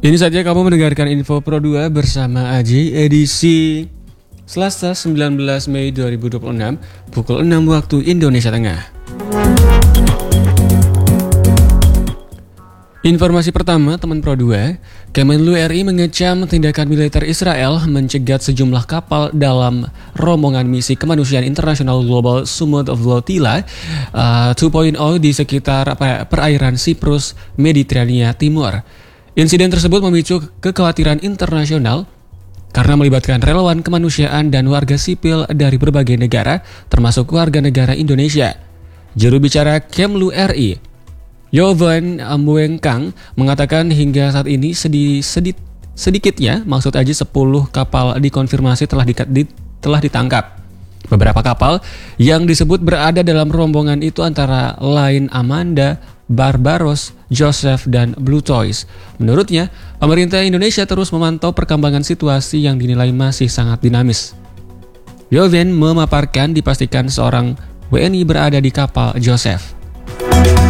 Ini saja kamu mendengarkan Info Pro 2 bersama Aji edisi Selasa 19 Mei 2026 pukul 6 waktu Indonesia Tengah. Informasi pertama, teman Pro 2, Kemenlu RI mengecam tindakan militer Israel mencegat sejumlah kapal dalam rombongan misi kemanusiaan internasional Global Summit of Flotilla 2.0 di sekitar perairan Siprus, Mediterania Timur. Insiden tersebut memicu kekhawatiran internasional karena melibatkan relawan kemanusiaan dan warga sipil dari berbagai negara, termasuk warga negara Indonesia. Juru bicara Kemlu RI, Yovan Muengkang, mengatakan hingga saat ini sedikitnya, maksud aja 10 kapal dikonfirmasi telah ditangkap. Beberapa kapal yang disebut berada dalam rombongan itu antara lain Amanda, Barbaros, Joseph, dan Blue Toys. Menurutnya, pemerintah Indonesia terus memantau perkembangan situasi yang dinilai masih sangat dinamis. Yovan memaparkan dipastikan seorang WNI berada di kapal Joseph.